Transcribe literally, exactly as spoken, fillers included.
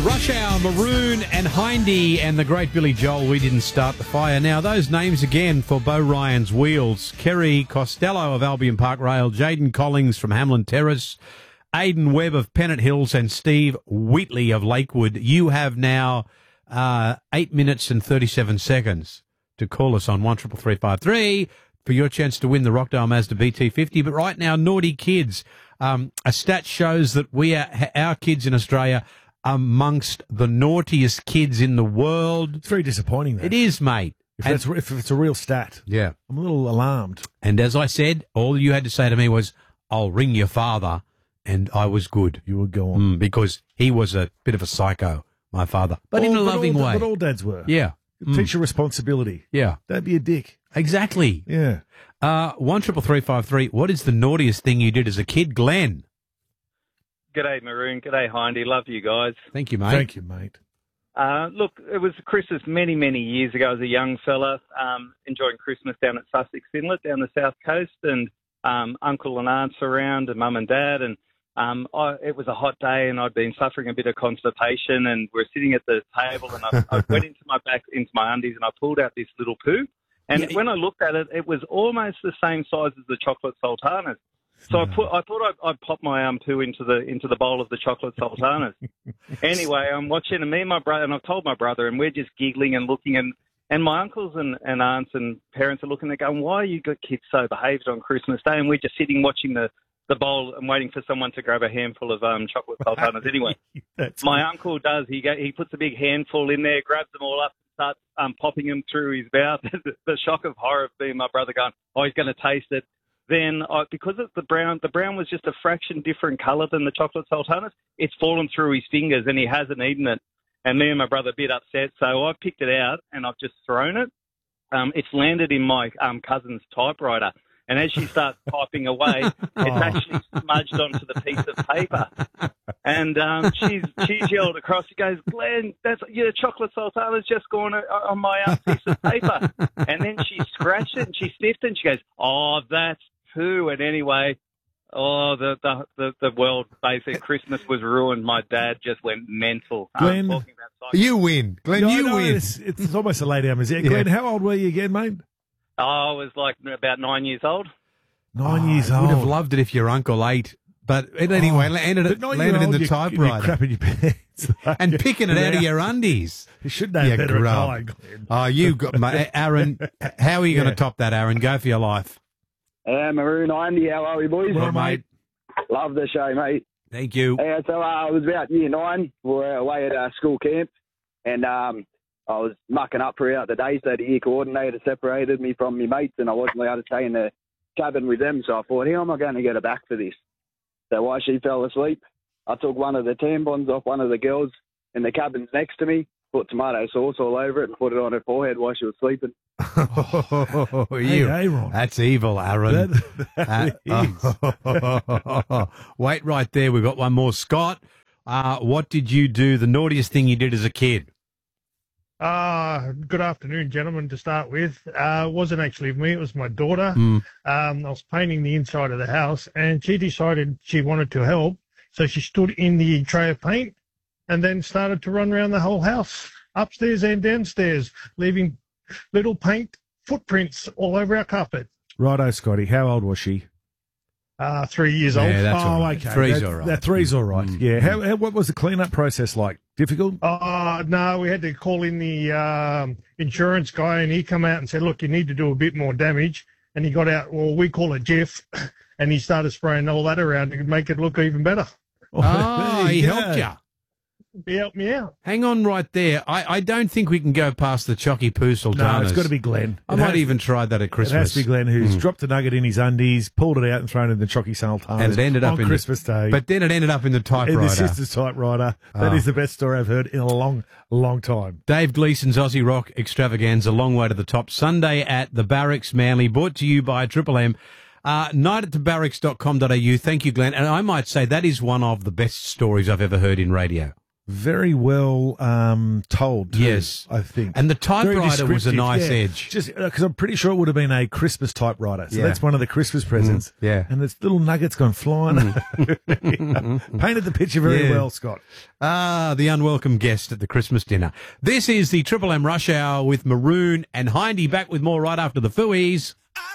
Rush Hour, Maroon and Hindy and the great Billy Joel, We Didn't Start the Fire. Now, those names again for Bo Ryan's Wheels. Kerry Costello of Albion Park Rail, Jaden Collings from Hamlin Terrace, Aidan Webb of Pennant Hills and Steve Wheatley of Lakewood. You have now uh, eight minutes and thirty-seven seconds to call us on one triple three five three for your chance to win the Rockdale Mazda B T fifty. But right now, naughty kids. Um, a stat shows that we are, our kids in Australia amongst the naughtiest kids in the world. It's very disappointing, though. It is, mate. If, And- that's, if it's a real stat. Yeah. I'm a little alarmed. And as I said, all you had to say to me was, I'll ring your father, and I was good. You were gone. Mm, because he was a bit of a psycho, my father. But in a All- loving all, way. But all dads were. Yeah. Mm. Teach your responsibility. Yeah. Don't be a dick. Exactly. Yeah. Uh, one triple three five three. What is the naughtiest thing you did as a kid, Glenn? G'day, Maroon. G'day, Hindy. Love you guys. Thank you, mate. Thank you, mate. Uh, look, it was Christmas many, many years ago as a young fella, um, enjoying Christmas down at Sussex Inlet, down the south coast, and um, uncle and aunts around, and mum and dad, and um, I, it was a hot day, and I'd been suffering a bit of constipation, and we're sitting at the table, and I, I went into my back, into my undies, and I pulled out this little poo, and Yeah. when I looked at it, it was almost the same size as the chocolate sultanas. So I put, I thought I'd, I'd pop my um, poo into the into the bowl of the chocolate sultanas. Anyway, I'm watching, and me and my brother, and I've told my brother, and we're just giggling and looking, and, and my uncles and, and aunts and parents are looking, they're going, why are you got kids so behaved on Christmas Day? And we're just sitting watching the, the bowl and waiting for someone to grab a handful of um, chocolate sultanas. Anyway, That's my uncle does, he go, he puts a big handful in there, grabs them all up, and starts um, popping them through his mouth. the, the shock of horror of being my brother going, oh, he's going to taste it. Then, I, because it's the brown, the brown was just a fraction different colour than the chocolate sultanas. It's fallen through his fingers, and he hasn't eaten it. And me and my brother are a bit upset, so I've picked it out and I've just thrown it. Um, it's landed in my um, cousin's typewriter, and as she starts typing away, it's actually smudged onto the piece of paper. And um, she's she's yelled across. She goes, "Glenn, that's your chocolate sultana's just gone on my uh, piece of paper." And then she scratched it and she sniffed it and she goes, "Oh, that's poo." And anyway, oh, the the the, the world, basically, Christmas was ruined. My dad just went mental. Um, Glenn, talking about psych- You win. Glenn, No, you no, win. It's, it's almost a lay down. Is it? Glenn, how old were you again, mate? oh, I was like about nine years old. Nine Oh, years I old. would have loved it if your uncle ate. But it anyway, Oh, landed, but it, nine landed year in old, the you- typewriter. You're crapping your pants. And picking it out of your undies. You should know You better at grub. nine, Glenn. Oh, you got, mate. Aaron, how are you going Yeah. to top that, Aaron? Go for your life. Uh, Maroon, Andy, how are we, boys? Well, mate. Love the show, mate. Thank you. Yeah, so uh, I was about year nine. We were away at uh, school camp, and um, I was mucking up throughout the day, so the year coordinator separated me from my mates, and I wasn't allowed to stay in the cabin with them, so I thought, how am I going to get her back for this? So while she fell asleep, I took one of the tampons off one of the girls in the cabins next to me, put tomato sauce all over it, and put it on her forehead while she was sleeping. Oh, Hey, you. Aaron. That's evil, Aaron. That, that Uh, is. Wait right there. We've got one more. Scott, uh, what did you do? The naughtiest thing you did as a kid? Uh, good afternoon, gentlemen, to start with. Uh, it wasn't actually me, it was my daughter. Mm. Um, I was painting the inside of the house, and she decided she wanted to help, so she stood in the tray of paint and then started to run around the whole house, upstairs and downstairs, leaving little paint footprints all over our carpet. Righto, Scotty. How old was she? Uh, three years Yeah, old. that's oh, all right. okay. Three's that, all right. That three's all right. Mm. Yeah. How, how, what was the cleanup process like? Difficult? Uh, no, we had to call in the um, insurance guy, and he come out and said, look, you need to do a bit more damage. And he got out, well, we call it Jeff, and he started spraying all that around to make it look even better. Oh, there he you helped go. you. He helped me out. Hang on right there. I, I don't think we can go past the Chocky Poo Sultanas. No, it's got to be Glenn. I It might has- even try that at It Christmas. has to be Glenn, who's Mm. dropped a nugget in his undies, pulled it out and thrown it in the Chocky Sultanas And it ended up on in Christmas the, Day. But then it ended up in the in typewriter. the sister's typewriter. That Oh. is the best story I've heard in a long, long time. Dave Gleason's Aussie Rock Extravaganza, long way to the top. Sunday at the Barracks, Manly, brought to you by Triple M. Uh, night at the barracks dot com dot a u. Thank you, Glenn. And I might say that is one of the best stories I've ever heard in radio. very well um, told. Too, Yes. I think. And the Very typewriter was a descriptive, nice yeah. edge. Just because I'm pretty sure it would have been a Christmas typewriter. So Yeah. that's one of the Christmas presents. yeah. And this little nugget's gone flying. Painted the picture very Yeah. well, Scott. Ah, the unwelcome guest at the Christmas dinner. This is the Triple M Rush Hour with Maroon and Hindy, back with more right after the Fooies.